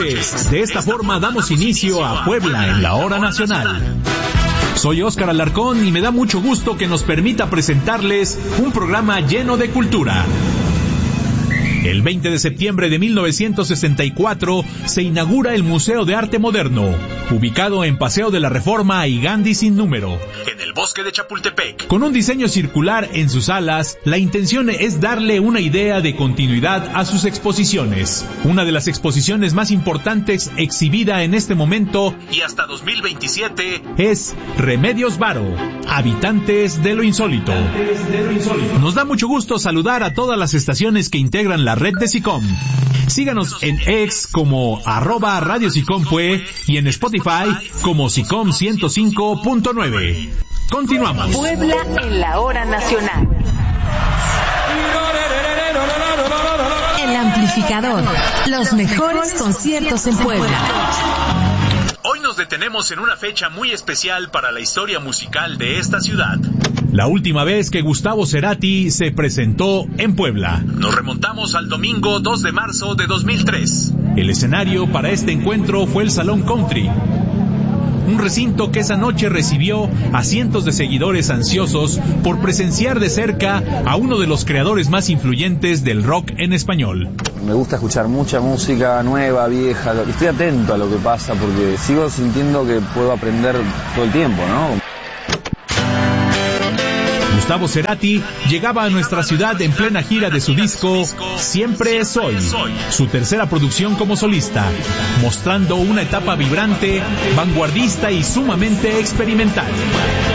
noches. De esta forma damos inicio a Puebla en la Hora Nacional. Soy Óscar Alarcón y me da mucho gusto que nos permita presentarles un programa lleno de cultura. El 20 de septiembre de 1964 se inaugura el Museo de Arte Moderno, ubicado en Paseo de la Reforma y Gandhi sin número, en el bosque de Chapultepec. Con un diseño circular en sus alas, la intención es darle una idea de continuidad a sus exposiciones. Una de las exposiciones más importantes exhibida en este momento y hasta 2027 es Remedios Varo, Habitantes de lo Insólito. Nos da mucho gusto saludar a todas las estaciones que integran la red de SICOM. Síganos en X como @Radio SICOM-Pue y en Spotify como SICOM 105.9. Continuamos. Puebla en la Hora Nacional. El amplificador. Los mejores conciertos en Puebla. Hoy nos detenemos en una fecha muy especial para la historia musical de esta ciudad. La última vez que Gustavo Cerati se presentó en Puebla. Nos remontamos al domingo 2 de marzo de 2003. El escenario para este encuentro fue el Salón Country, un recinto que esa noche recibió a cientos de seguidores ansiosos por presenciar de cerca a uno de los creadores más influyentes del rock en español. Me gusta escuchar mucha música nueva, vieja, estoy atento a lo que pasa porque sigo sintiendo que puedo aprender todo el tiempo, ¿no? Gustavo Cerati llegaba a nuestra ciudad en plena gira de su disco Siempre Soy, su tercera producción como solista, mostrando una etapa vibrante, vanguardista y sumamente experimental.